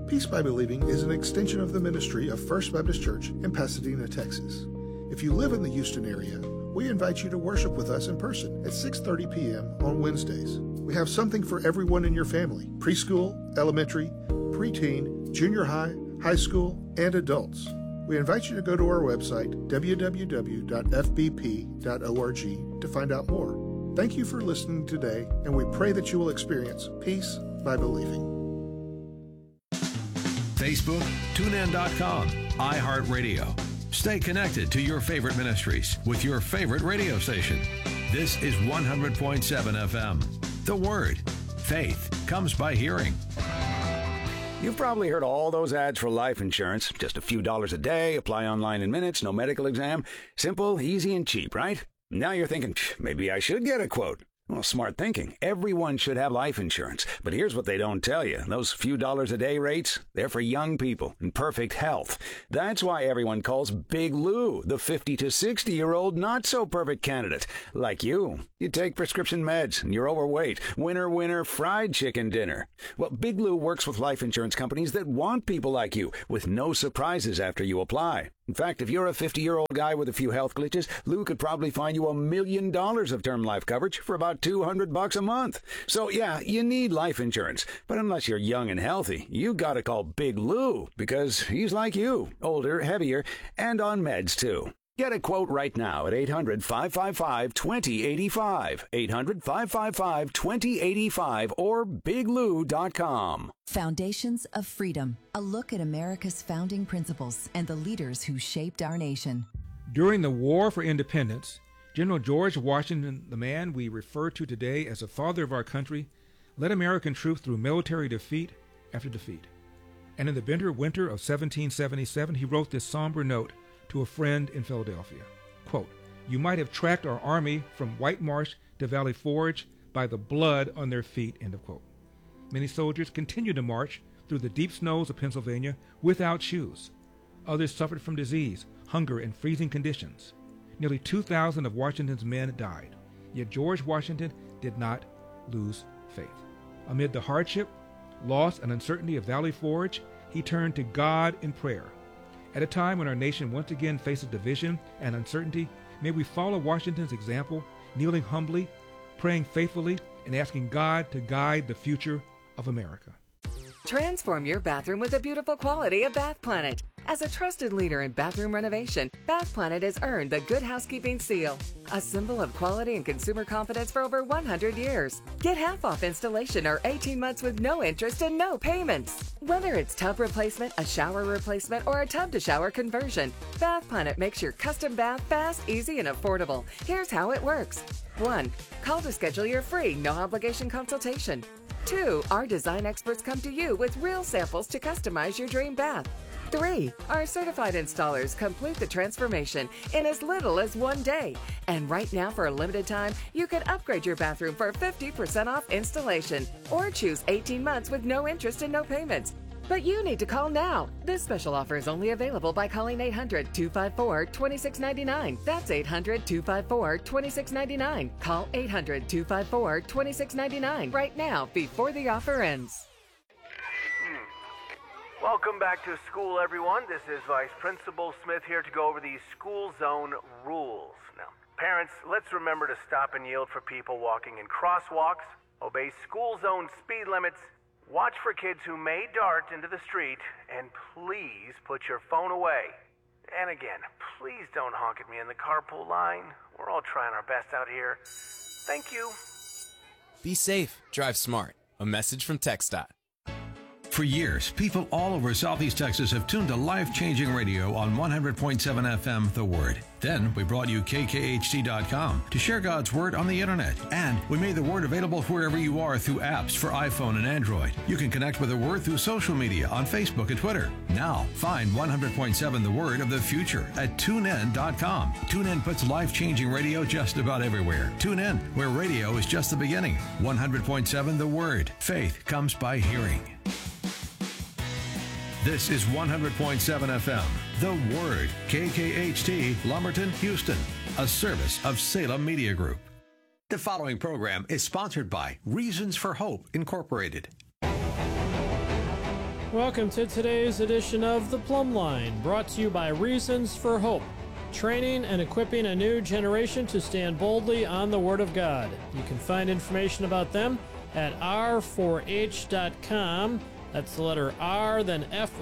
Peace by Believing is an extension of the ministry of First Baptist Church in Pasadena, Texas. If you live in the Houston area, we invite you to worship with us in person at 6:30 p.m. on Wednesdays. We have something for everyone in your family: preschool, elementary, preteen, junior high, high school, and adults. We invite you to go to our website, www.fbp.org, to find out more. Thank you for listening today, and we pray that you will experience peace by believing. Facebook, TuneIn.com, iHeartRadio. Stay connected to your favorite ministries with your favorite radio station. This is 100.7 FM. The Word. Faith comes by hearing. You've probably heard all those ads for life insurance. Just a few dollars a day, apply online in minutes, no medical exam. Simple, easy, and cheap, right? Now you're thinking, maybe I should get a quote. Well, smart thinking. Everyone should have life insurance. But here's what they don't tell you. Those few dollars a day rates, they're for young people in perfect health. That's why everyone calls Big Lou the 50 to 60-year-old not-so-perfect candidate. Like you. You take prescription meds and you're overweight. Winner, winner, fried chicken dinner. Well, Big Lou works with life insurance companies that want people like you, with no surprises after you apply. In fact, if you're a 50-year-old guy with a few health glitches, Lou could probably find you $1 million of term life coverage for about $200 a month. So yeah, you need life insurance. But unless you're young and healthy, you gotta call Big Lou, because he's like you, older, heavier, and on meds too. Get a quote right now at 800-555-2085, 800-555-2085, or biglou.com. Foundations of Freedom, a look at America's founding principles and the leaders who shaped our nation. During the War for Independence, General George Washington, the man we refer to today as the father of our country, led American troops through military defeat after defeat. And in the bitter winter of 1777, he wrote this somber note to a friend in Philadelphia. Quote, "You might have tracked our army from White Marsh to Valley Forge by the blood on their feet," end of quote. Many soldiers continued to march through the deep snows of Pennsylvania without shoes. Others suffered from disease, hunger, and freezing conditions. Nearly 2,000 of Washington's men died. Yet George Washington did not lose faith. Amid the hardship, loss, and uncertainty of Valley Forge, he turned to God in prayer. At a time when our nation once again faces division and uncertainty, may we follow Washington's example, kneeling humbly, praying faithfully, and asking God to guide the future of America. Transform your bathroom with the beautiful quality of Bath Planet. As a trusted leader in bathroom renovation, Bath Planet has earned the Good Housekeeping seal, a symbol of quality and consumer confidence for over 100 years. Get half off installation or 18 months with no interest and no payments. Whether it's tub replacement, a shower replacement, or a tub-to-shower conversion, Bath Planet makes your custom bath fast, easy, and affordable. Here's how it works. 1. Call to schedule your free, no-obligation consultation. 2. Our design experts come to you with real samples to customize your dream bath. 3. Our certified installers complete the transformation in as little as 1 day. And right now, for a limited time, you can upgrade your bathroom for 50% off installation or choose 18 months with no interest and no payments. But you need to call now. This special offer is only available by calling 800-254-2699. That's 800-254-2699. Call 800-254-2699 right now before the offer ends. Welcome back to school, everyone. This is Vice Principal Smith here to go over these school zone rules. Now, parents, let's remember to stop and yield for people walking in crosswalks, obey school zone speed limits, watch for kids who may dart into the street, and please put your phone away. And again, please don't honk at me in the carpool line. We're all trying our best out here. Thank you. Be safe. Drive smart. A message from TxDOT. For years, people all over Southeast Texas have tuned to life-changing radio on 100.7 FM, The Word. Then we brought you KKHT.com to share God's Word on the Internet. And we made the Word available wherever you are through apps for iPhone and Android. You can connect with the Word through social media on Facebook and Twitter. Now, find 100.7 The Word of the future at TuneIn.com. TuneIn puts life-changing radio just about everywhere. Tune in, where radio is just the beginning. 100.7 The Word. Faith comes by hearing. This is 100.7 FM, The Word, KKHT, Lumberton, Houston, a service of Salem Media Group. The following program is sponsored by Reasons for Hope, Incorporated. Welcome to today's edition of The Plumb Line, brought to you by Reasons for Hope, training and equipping a new generation to stand boldly on the Word of God. You can find information about them at r4h.com. That's the letter R, then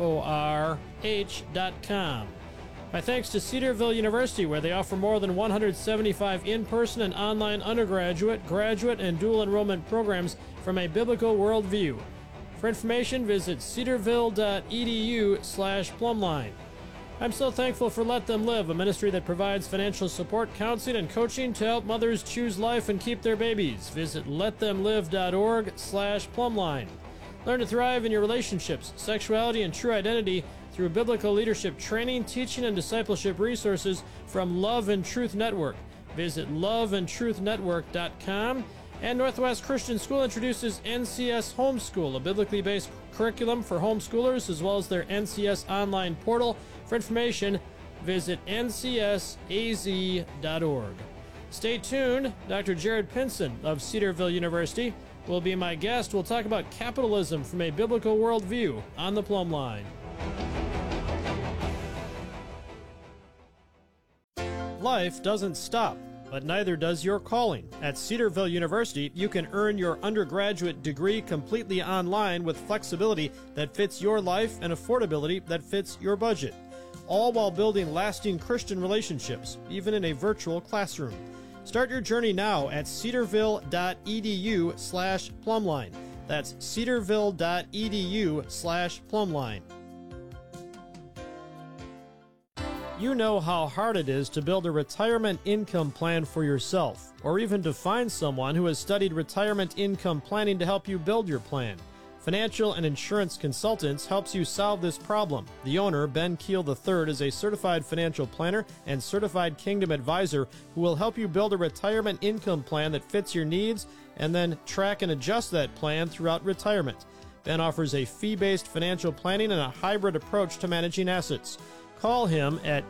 FORH.com. My thanks to Cedarville University, where they offer more than 175 in-person and online undergraduate, graduate, and dual enrollment programs from a biblical worldview. For information, visit cedarville.edu/plumline. I'm so thankful for Let Them Live, a ministry that provides financial support, counseling, and coaching to help mothers choose life and keep their babies. Visit letthemlive.org/plumline. Learn to thrive in your relationships, sexuality, and true identity through biblical leadership training, teaching, and discipleship resources from Love and Truth Network. Visit loveandtruthnetwork.com. And Northwest Christian School introduces NCS Homeschool, a biblically based curriculum for homeschoolers, as well as their NCS online portal. For information, visit ncsaz.org. Stay tuned. Dr. Jared Pinson of Cedarville University will be my guest. We'll talk about capitalism from a biblical worldview on the Plumb Line. Life doesn't stop, but neither does your calling. At Cedarville University, you can earn your undergraduate degree completely online with flexibility that fits your life and affordability that fits your budget, all while building lasting Christian relationships, even in a virtual classroom. Start your journey now at cedarville.edu/plumline. That's cedarville.edu/plumline. You know how hard it is to build a retirement income plan for yourself, or even to find someone who has studied retirement income planning to help you build your plan. Financial and Insurance Consultants helps you solve this problem. The owner, Ben Keel III, is a certified financial planner and certified Kingdom advisor who will help you build a retirement income plan that fits your needs and then track and adjust that plan throughout retirement. Ben offers a fee-based financial planning and a hybrid approach to managing assets. Call him at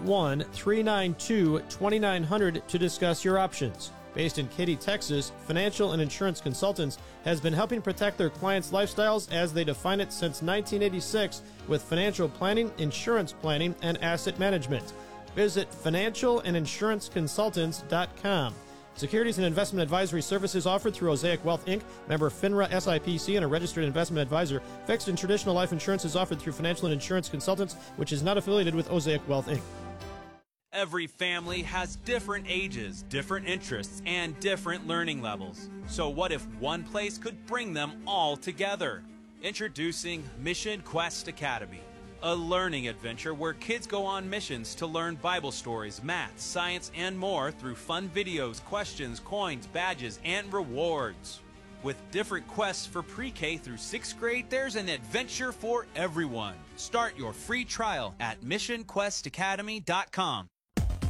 281-392-2900 to discuss your options. Based in Katy, Texas, Financial and Insurance Consultants has been helping protect their clients' lifestyles as they define it since 1986 with financial planning, insurance planning, and asset management. Visit financialandinsuranceconsultants.com. Securities and investment advisory services offered through Osaic Wealth, Inc., member FINRA SIPC, and a registered investment advisor. Fixed and traditional life insurance is offered through Financial and Insurance Consultants, which is not affiliated with Osaic Wealth, Inc. Every family has different ages, different interests, and different learning levels. So what if one place could bring them all together? Introducing Mission Quest Academy, a learning adventure where kids go on missions to learn Bible stories, math, science, and more through fun videos, questions, coins, badges, and rewards. With different quests for pre-K through 6th grade, there's an adventure for everyone. Start your free trial at missionquestacademy.com.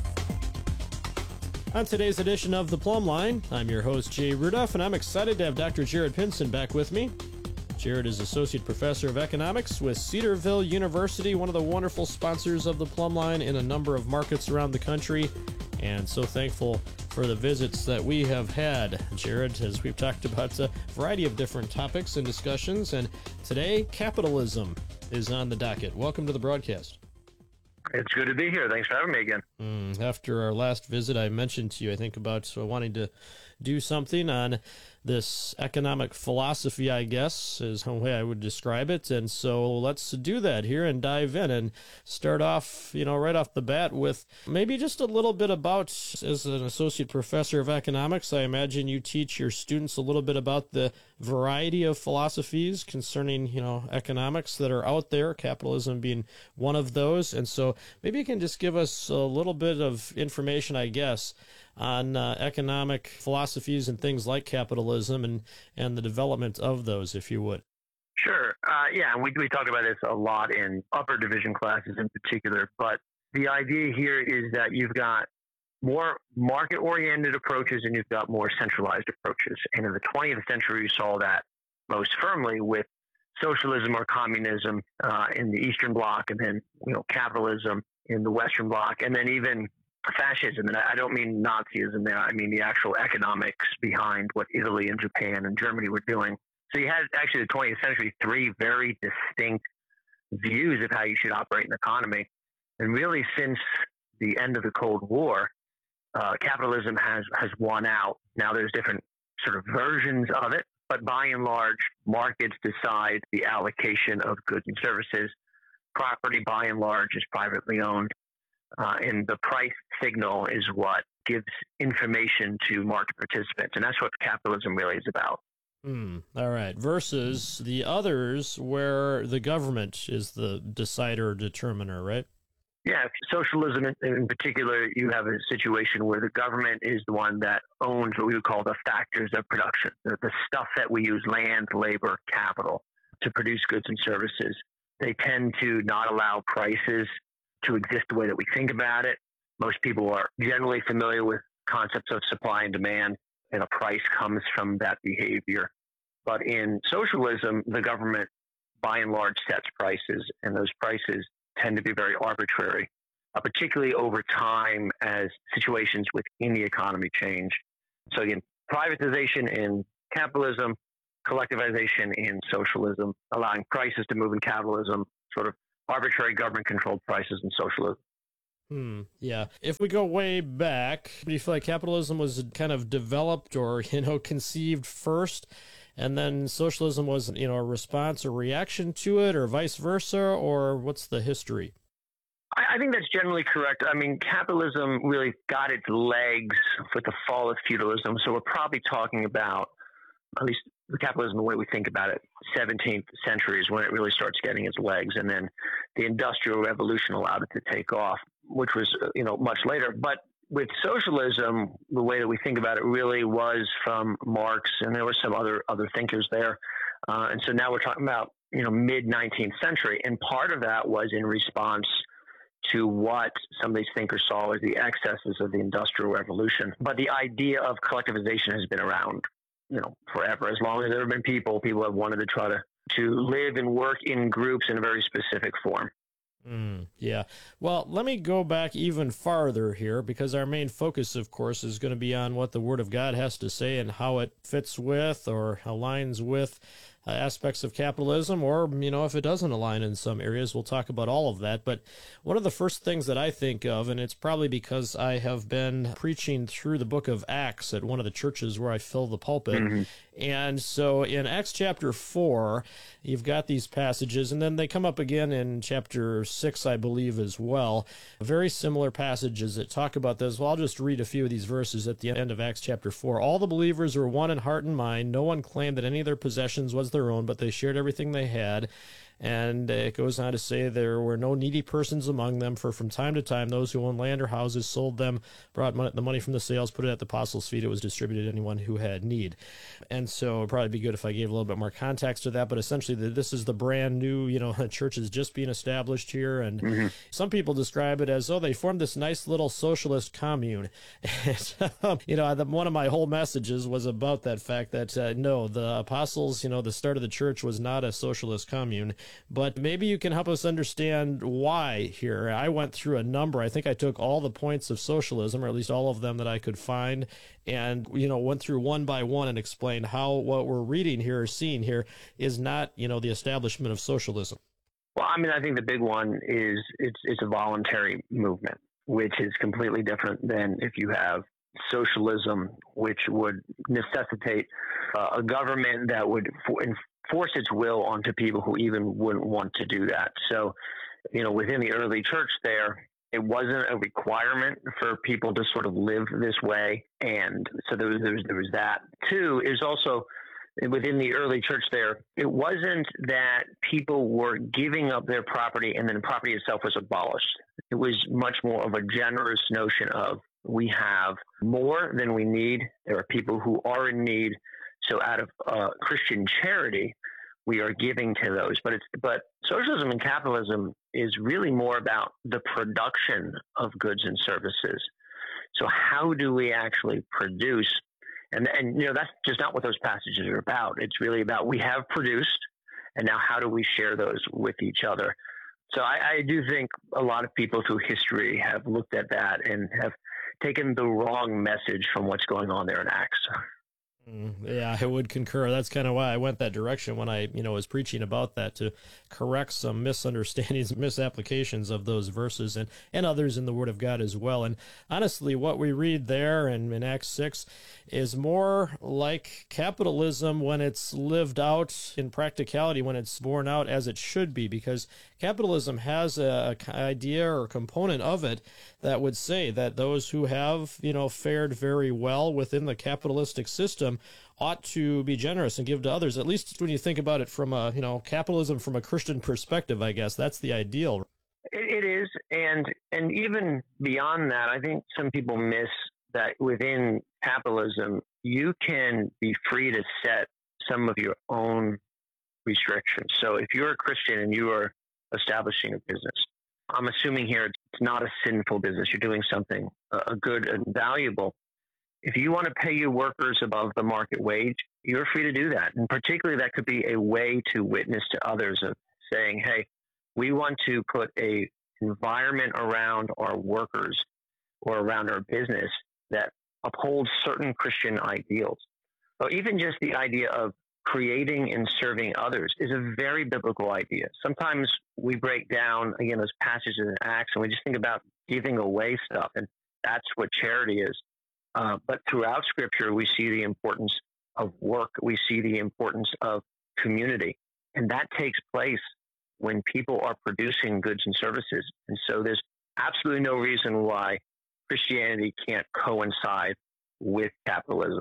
On today's edition of The Plumb Line, I'm your host, Jay Rudolph, and I'm excited to have Dr. Jared Pinson back with me. Jared is Associate Professor of Economics with Cedarville University, one of the wonderful sponsors of the Plumb Line in a number of markets around the country, and so thankful for the visits that we have had. Jared, as we've talked about a variety of different topics and discussions, and today, capitalism is on the docket. Welcome to the broadcast. It's good to be here. Thanks for having me again. After our last visit, I mentioned to you, I think, about wanting to do something on this economic philosophy, I guess, is the way I would describe it. And so let's do that here and dive in and start off, right off the bat with maybe just a little bit about, as an associate professor of economics, I imagine you teach your students a little bit about the variety of philosophies concerning, economics that are out there, capitalism being one of those. And so maybe you can just give us a little bit of information, I guess, on economic philosophies and things like capitalism and the development of those, if you would. Sure. We talk about this a lot in upper division classes in particular, but the idea here is that you've got more market-oriented approaches and you've got more centralized approaches. And in the 20th century, you saw that most firmly with socialism or communism in the Eastern Bloc, and then capitalism in the Western Bloc, and then even fascism. And I don't mean Nazism there. I mean the actual economics behind what Italy and Japan and Germany were doing So you had actually the 20th century, three very distinct views of how you should operate an economy. And really since the end of the Cold War, capitalism has won out. Now there's different sort of versions of it, but by and large, markets decide the allocation of goods and services. Property, by and large, is privately owned. And the price signal is what gives information to market participants. And that's what capitalism really is about. All right. Versus the others where the government is the decider, determiner, right? Yeah. Socialism in particular, you have a situation where the government is the one that owns what we would call the factors of production, the stuff that we use, land, labor, capital, to produce goods and services. They tend to not allow prices to exist the way that we think about it. Most people are generally familiar with concepts of supply and demand, and a price comes from that behavior. But in socialism, the government, by and large, sets prices, and those prices tend to be very arbitrary, particularly over time as situations within the economy change. So again, privatization in capitalism, collectivization in socialism, allowing prices to move in capitalism, sort of arbitrary government-controlled prices in socialism. Yeah. If we go way back, do you feel like capitalism was kind of developed or, conceived first, and then socialism was, a response or reaction to it, or vice versa, or what's the history? I think that's generally correct. I mean, capitalism really got its legs with the fall of feudalism, so we're probably talking about, at least the capitalism, the way we think about it, 17th century is when it really starts getting its legs, and then the Industrial Revolution allowed it to take off, which was, much later. But with socialism, the way that we think about it really was from Marx, and there were some other thinkers there. And so now we're talking about, mid-19th century, and part of that was in response to what some of these thinkers saw as the excesses of the Industrial Revolution. But the idea of collectivization has been around, forever. As long as there have been people have wanted to try to live and work in groups in a very specific form. Yeah. Well, let me go back even farther here, because our main focus, of course, is going to be on what the Word of God has to say and how it fits with or aligns with aspects of capitalism, or, if it doesn't align in some areas, we'll talk about all of that. But one of the first things that I think of, and it's probably because I have been preaching through the book of Acts at one of the churches where I fill the pulpit. And so in Acts chapter 4, you've got these passages, and then they come up again in chapter 6, I believe, as well. Very similar passages that talk about this. Well, I'll just read a few of these verses at the end of Acts chapter 4. All the believers were one in heart and mind. No one claimed that any of their possessions was their own, but they shared everything they had. And it goes on to say there were no needy persons among them, for from time to time those who owned land or houses sold them, brought the money from the sales, put it at the apostles' feet. It was distributed to anyone who had need. And so it'd probably be good if I gave a little bit more context to that, but essentially this is the brand new, church is just being established here. And some people describe it as, they formed this nice little socialist commune. And, one of my whole messages was about that fact that, no, the apostles, the start of the church was not a socialist commune. But maybe you can help us understand why here. I went through a number. I think I took all the points of socialism, or at least all of them that I could find, and, went through one by one and explained how what we're reading here or seeing here is not, the establishment of socialism. Well, I mean, I think the big one is it's a voluntary movement, which is completely different than if you have socialism, which would necessitate a government that would force its will onto people who even wouldn't want to do that. So, within the early church there, it wasn't a requirement for people to sort of live this way. And so there was that. Two is also within the early church there, it wasn't that people were giving up their property and then property itself was abolished. It was much more of a generous notion of, we have more than we need. There are people who are in need. So out of Christian charity, we are giving to those. But socialism and capitalism is really more about the production of goods and services. So how do we actually produce? And that's just not what those passages are about. It's really about, we have produced, and now how do we share those with each other? So I do think a lot of people through history have looked at that and have taken the wrong message from what's going on there in Acts. Yeah, I would concur. That's kind of why I went that direction when I, was preaching about that, to correct some misunderstandings, misapplications of those verses and others in the Word of God as well. And honestly, what we read there in Acts 6 is more like capitalism when it's lived out in practicality, when it's borne out as it should be, because capitalism has a idea or component of it that would say that those who have, fared very well within the capitalistic system ought to be generous and give to others. At least when you think about it from a, capitalism from a Christian perspective, I guess that's the ideal. It is, and even beyond that, I think some people miss that within capitalism, you can be free to set some of your own restrictions. So if you're a Christian and you are establishing a business, I'm assuming here it's not a sinful business. You're doing something good and valuable. If you want to pay your workers above the market wage, you're free to do that. And particularly that could be a way to witness to others of saying, hey, we want to put a environment around our workers or around our business that upholds certain Christian ideals. Or even just the idea of creating and serving others is a very biblical idea. Sometimes we break down, again, those passages in Acts, and we just think about giving away stuff, and that's what charity is. But throughout Scripture, we see the importance of work. We see the importance of community, and that takes place when people are producing goods and services. And so there's absolutely no reason why Christianity can't coincide with capitalism.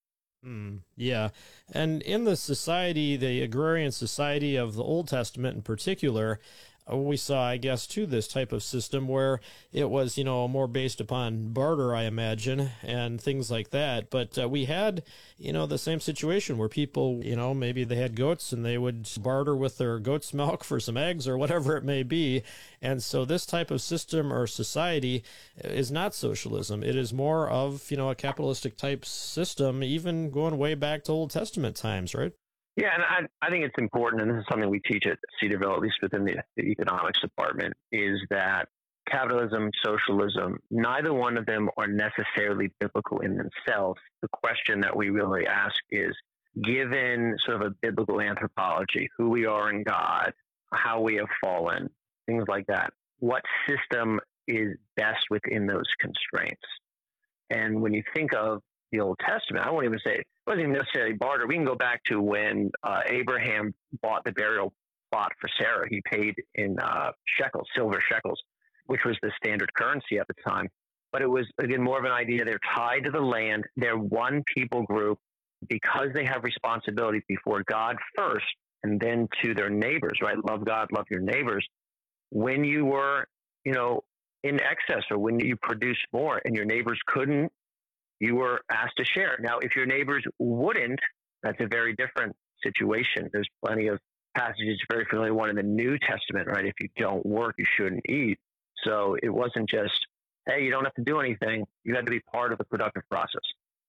Yeah. And in the society, the agrarian society of the Old Testament in particular, we saw, I guess, too, this type of system where it was, more based upon barter, I imagine, and things like that. But we had, the same situation where people, maybe they had goats and they would barter with their goat's milk for some eggs or whatever it may be. And so this type of system or society is not socialism. It is more of, a capitalistic type system, even going way back to Old Testament times, right? Yeah, and I think it's important, and this is something we teach at Cedarville, at least within the economics department, is that capitalism, socialism, neither one of them are necessarily biblical in themselves. The question that we really ask is, given sort of a biblical anthropology, who we are in God, how we have fallen, things like that, what system is best within those constraints? And when you think of the Old Testament, I won't even say it wasn't even necessarily barter. We can go back to when Abraham bought the burial plot for Sarah. He paid in shekels, silver shekels, which was the standard currency at the time. But it was, again, more of an idea. They're tied to the land. They're one people group because they have responsibility before God first and then to their neighbors, right? Love God, love your neighbors. When you were, in excess or when you produced more and your neighbors couldn't, you were asked to share. Now, if your neighbors wouldn't, that's a very different situation. There's plenty of passages, very familiar one in the New Testament, right? If you don't work, you shouldn't eat. So it wasn't just, hey, you don't have to do anything. You had to be part of the productive process.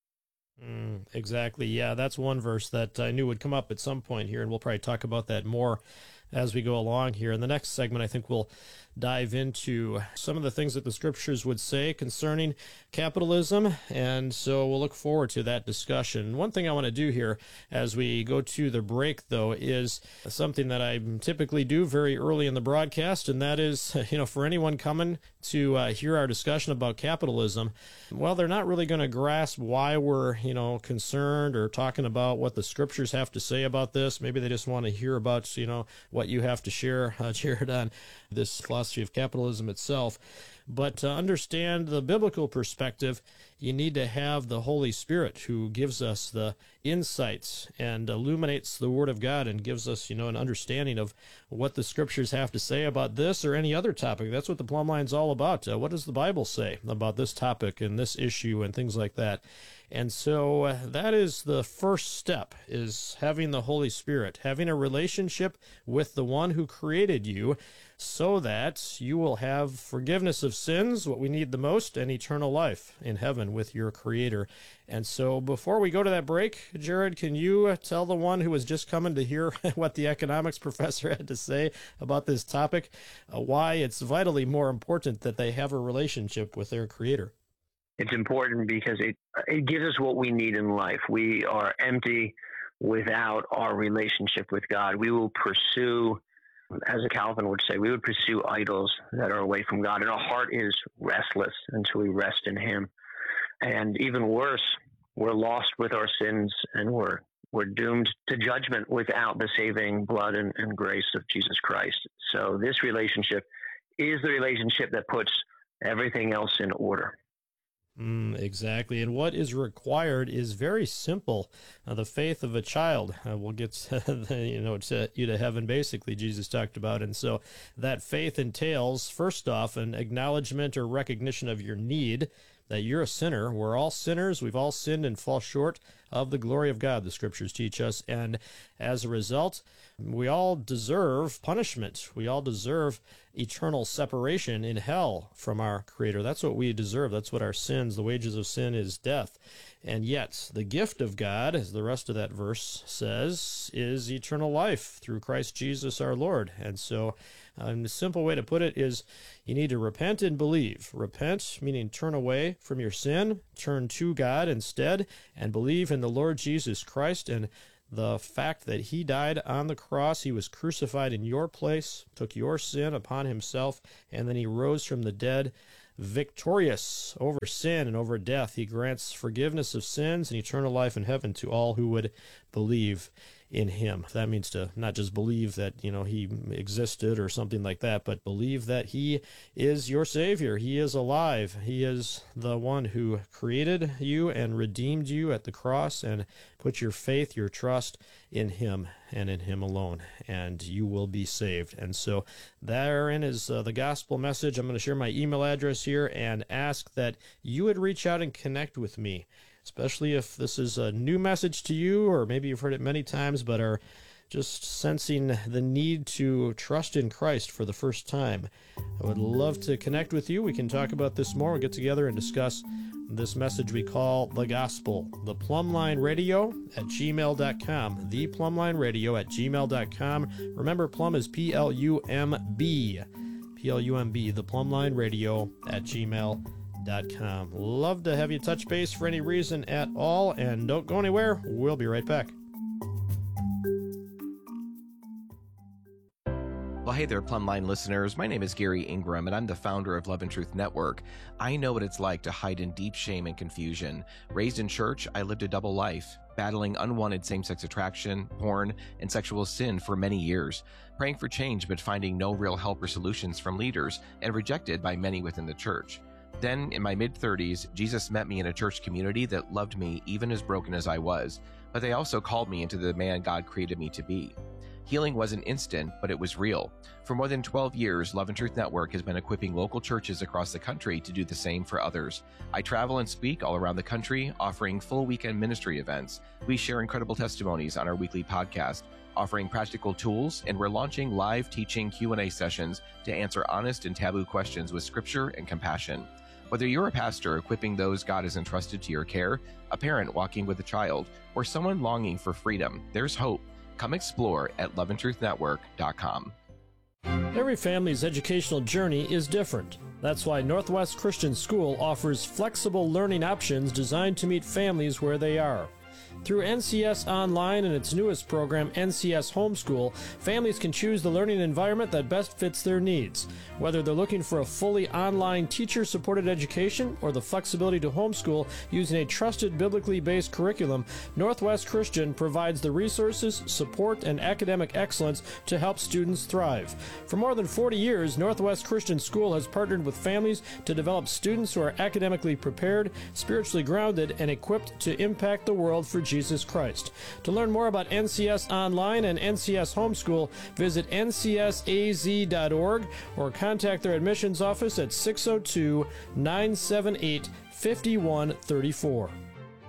Exactly. Yeah, that's one verse that I knew would come up at some point here, and we'll probably talk about that more as we go along here. In the next segment, I think we'll dive into some of the things that the scriptures would say concerning capitalism, and so we'll look forward to that discussion. One thing I want to do here as we go to the break, though, is something that I typically do very early in the broadcast, and that is, for anyone coming to hear our discussion about capitalism, well, they're not really going to grasp why we're, concerned or talking about what the scriptures have to say about this. Maybe they just want to hear about, what you have to share, Jared, on this philosophy of capitalism itself. But to understand the biblical perspective, you need to have the Holy Spirit who gives us the insights and illuminates the Word of God and gives us, an understanding of what the Scriptures have to say about this or any other topic. That's what the Plumb Line's all about. What does the Bible say about this topic and this issue and things like that? And so that is the first step, is having the Holy Spirit, having a relationship with the one who created you, so that you will have forgiveness of sins, what we need the most, and eternal life in heaven with your Creator. And so before we go to that break, Jared, can you tell the one who was just coming to hear what the economics professor had to say about this topic, why it's vitally more important that they have a relationship with their Creator? It's important because it gives us what we need in life. We are empty without our relationship with God. We will pursue, as a Calvin would say, we would pursue idols that are away from God, and our heart is restless until we rest in him. And even worse, we're lost with our sins, and we're doomed to judgment without the saving blood and grace of Jesus Christ. So this relationship is the relationship that puts everything else in order. Exactly. And what is required is very simple. The faith of a child will get you to heaven, basically, Jesus talked about. And so that faith entails, first off, an acknowledgement or recognition of your need, that you're a sinner. We're all sinners. We've all sinned and fall short of the glory of God, the scriptures teach us. And as a result, we all deserve punishment. We all deserve eternal separation in hell from our Creator. That's what we deserve. That's what our sins, the wages of sin, is death. And yet, the gift of God, as the rest of that verse says, is eternal life through Christ Jesus our Lord. And so, the simple way to put it is you need to repent and believe. Repent, meaning turn away from your sin, turn to God instead, and believe in the Lord Jesus Christ and the fact that he died on the cross. He was crucified in your place, took your sin upon himself, and then he rose from the dead, victorious over sin and over death. He grants forgiveness of sins and eternal life in heaven to all who would believe in him. That means to not just believe that, he existed or something like that, but believe that he is your Savior. He is alive. He is the one who created you and redeemed you at the cross, and put your faith, your trust in him and in him alone, and you will be saved. And so therein is the gospel message. I'm going to share my email address here and ask that you would reach out and connect with me, especially if this is a new message to you, or maybe you've heard it many times but are just sensing the need to trust in Christ for the first time. I would love to connect with you. We can talk about this more. We'll get together and discuss this message we call the gospel. The Plumline Radio at gmail.com. The Plumline Radio at gmail.com. Remember, Plum is P-L-U-M-B. P-L-U-M-B. The Plumline Radio at gmail.com. Love to have you touch base for any reason at all, and don't go anywhere. We'll be right back. Well, hey there, Plumline listeners. My name is Gary Ingram, and I'm the founder of Love and Truth Network. I know what it's like to hide in deep shame and confusion. Raised in church, I lived a double life, battling unwanted same-sex attraction, porn, and sexual sin for many years, praying for change but finding no real help or solutions from leaders, and rejected by many within the church. Then, in my mid-30s, Jesus met me in a church community that loved me even as broken as I was, but they also called me into the man God created me to be. Healing wasn't instant, but it was real. For more than 12 years, Love and Truth Network has been equipping local churches across the country to do the same for others. I travel and speak all around the country, offering full weekend ministry events. We share incredible testimonies on our weekly podcast, offering practical tools, and we're launching live teaching Q&A sessions to answer honest and taboo questions with scripture and compassion. Whether you're a pastor equipping those God has entrusted to your care, a parent walking with a child, or someone longing for freedom, there's hope. Come explore at loveandtruthnetwork.com. Every family's educational journey is different. That's why Northwest Christian School offers flexible learning options designed to meet families where they are. Through NCS Online and its newest program, NCS Homeschool, families can choose the learning environment that best fits their needs. Whether they're looking for a fully online teacher-supported education or the flexibility to homeschool using a trusted biblically based curriculum, Northwest Christian provides the resources, support, and academic excellence to help students thrive. For more than 40 years, Northwest Christian School has partnered with families to develop students who are academically prepared, spiritually grounded, and equipped to impact the world for Jesus Christ. To learn more about NCS Online and NCS Homeschool, visit ncsaz.org or contact their admissions office at 602-978-5134.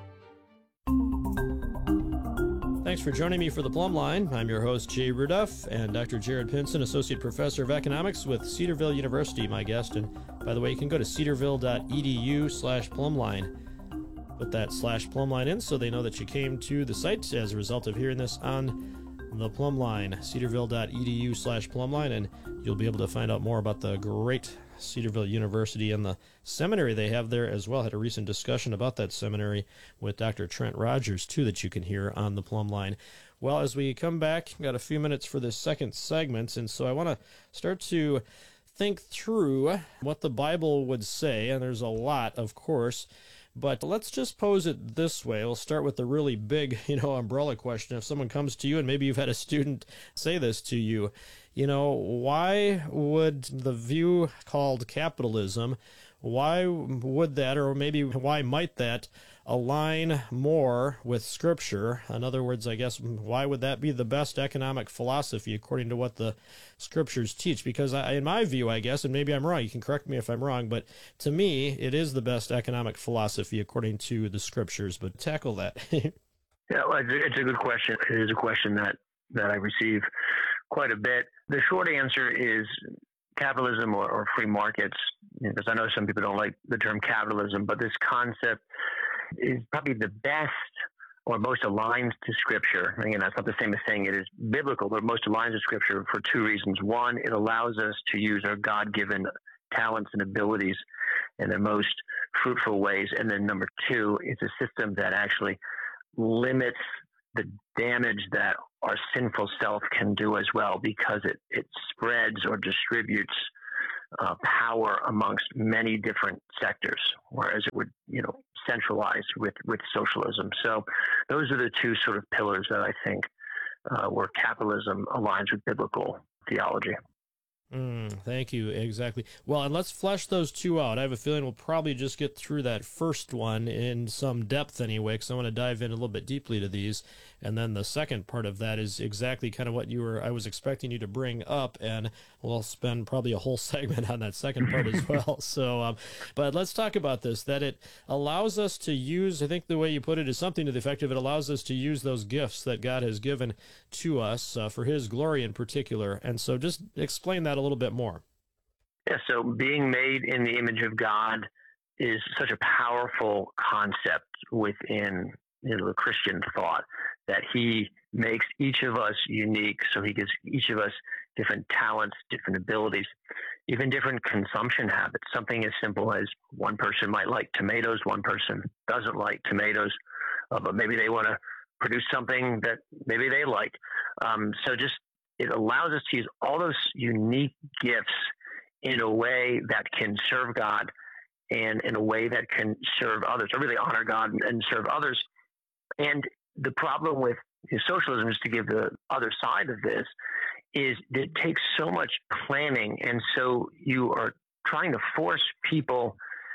Thanks for joining me for the Plum Line. I'm your host, Jay Ruduff, and Dr. Jared Pinson, Associate Professor of Economics with Cedarville University, my guest. And by the way, you can go to cedarville.edu/plumline. Put that /plumline in so they know that you came to the site as a result of hearing this on the Plumline, cedarville.edu/plumline, and you'll be able to find out more about the great Cedarville University and the seminary they have there as well. Had a recent discussion about that seminary with Dr. Trent Rogers, too, that you can hear on the Plumline. Well, as we come back, we've got a few minutes for this second segment, and so I want to start to think through what the Bible would say, and there's a lot, of course, but let's just pose it this way. We'll start with the really big, umbrella question. If someone comes to you, and maybe you've had a student say this to you, why would the view called capitalism, why would that, or maybe why might that align more with Scripture? In other words, I guess, why would that be the best economic philosophy according to what the Scriptures teach? Because in my view, I guess, and maybe I'm wrong, you can correct me if I'm wrong, but to me, it is the best economic philosophy according to the Scriptures. But tackle that. Yeah, well, it's a good question. It is a question that I receive quite a bit. The short answer is capitalism or free markets, because I know some people don't like the term capitalism, but this concept is probably the best or most aligned to Scripture. Again, that's not the same as saying it is biblical, but most aligned to Scripture for two reasons. One, it allows us to use our God-given talents and abilities in their most fruitful ways. And then number two, it's a system that actually limits the damage that our sinful self can do as well, because it spreads or distributes power amongst many different sectors, whereas it would, centralize with socialism. So those are the two sort of pillars that I think where capitalism aligns with biblical theology. Thank you. Exactly. Well, and let's flesh those two out. I have a feeling we'll probably just get through that first one in some depth anyway, because I want to dive in a little bit deeply to these. And then the second part of that is exactly kind of what I was expecting you to bring up, and we'll spend probably a whole segment on that second part as well. So, but let's talk about this, that it allows us to use, I think the way you put it is something to the effect of it allows us to use those gifts that God has given to us for His glory in particular. And so just explain that a little bit more. Yeah, so being made in the image of God is such a powerful concept within the Christian thought, that He makes each of us unique. So He gives each of us different talents, different abilities, even different consumption habits. Something as simple as one person might like tomatoes, one person doesn't like tomatoes, but maybe they want to produce something that maybe they like. So just it allows us to use all those unique gifts in a way that can serve God and in a way that can serve others, or really honor God and serve others. And the problem with socialism, just to give the other side of this, is that it takes so much planning. And so you are trying to force people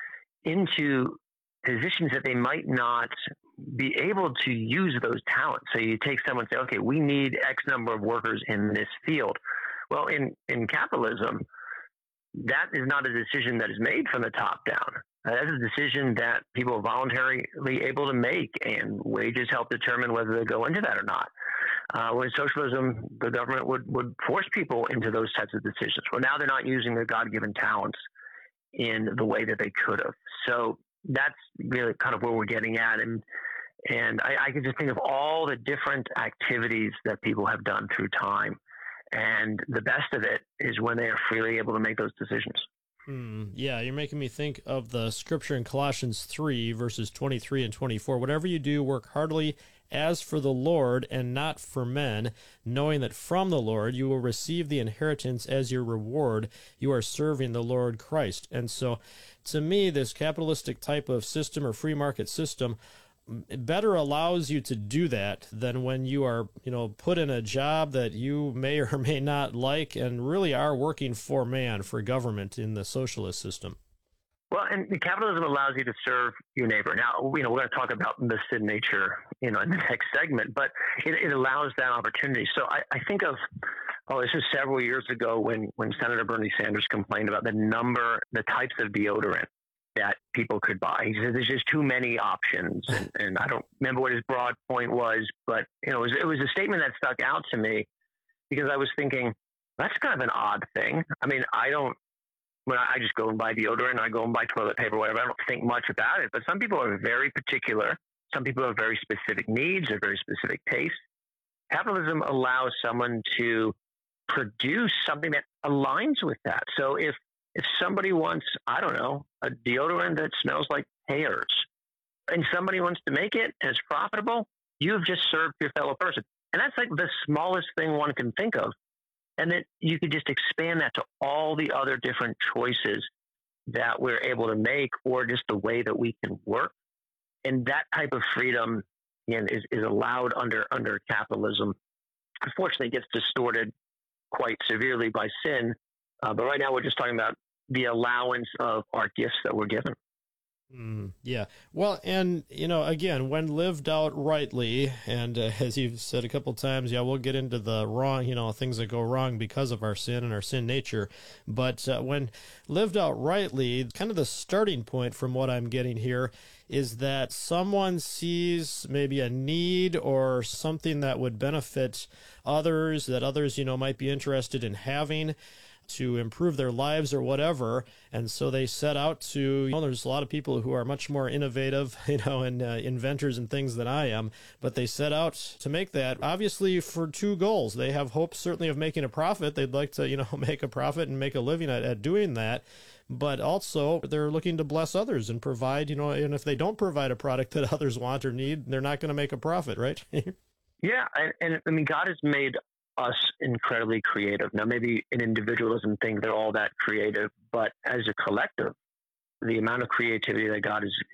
into positions that they might not be able to use those talents. So you take someone and say, okay, we need X number of workers in this field. Well, in capitalism, that is not a decision that is made from the top down. That's a decision that people are voluntarily able to make, and wages help determine whether they go into that or not. With socialism, the government would force people into those types of decisions. Well, now they're not using their God-given talents in the way that they could have. So that's really kind of where we're getting at. And I can just think of all the different activities that people have done through time. And the best of it is when they are freely able to make those decisions. Yeah, you're making me think of the scripture in Colossians 3, verses 23 and 24. Whatever you do, work heartily as for the Lord and not for men, knowing that from the Lord you will receive the inheritance as your reward. You are serving the Lord Christ. And so, to me, this capitalistic type of system or free market system better allows you to do that than when you are, put in a job that you may or may not like and really are working for man, for government in the socialist system. Well, and capitalism allows you to serve your neighbor. Now, we're going to talk about the sin nature, in the next segment, but it allows that opportunity. So I think of, this was several years ago when Senator Bernie Sanders complained about the types of deodorant that people could buy. He said there's just too many options, and I don't remember what his broad point was, but it was a statement that stuck out to me because I was thinking that's kind of an odd thing. I mean, when I just go and buy deodorant, I go and buy toilet paper, whatever. I don't think much about it, but some people are very particular. Some people have very specific needs or very specific tastes. Capitalism allows someone to produce something that aligns with that. So if somebody wants, I don't know, a deodorant that smells like pears, and somebody wants to make it and it's profitable, you've just served your fellow person. And that's like the smallest thing one can think of. And then you could just expand that to all the other different choices that we're able to make, or just the way that we can work. And that type of freedom, again, is allowed under capitalism. Unfortunately, it gets distorted quite severely by sin. But right now, we're just talking about the allowance of our gifts that we're given. Yeah. Well, and, again, when lived out rightly, and as you've said a couple of times, we'll get into the wrong, things that go wrong because of our sin and our sin nature. But when lived out rightly, kind of the starting point from what I'm getting here is that someone sees maybe a need or something that would benefit others, that others, might be interested in having to improve their lives or whatever. And so they set out to, there's a lot of people who are much more innovative, and inventors and things than I am, but they set out to make that obviously for two goals. They have hopes certainly of making a profit. They'd like to, make a profit and make a living at doing that. But also they're looking to bless others and provide, and if they don't provide a product that others want or need, they're not going to make a profit, right? Yeah. And I mean, God has made us incredibly creative. Now, maybe an individual doesn't think they're all that creative, but as a collective, the amount of creativity that God has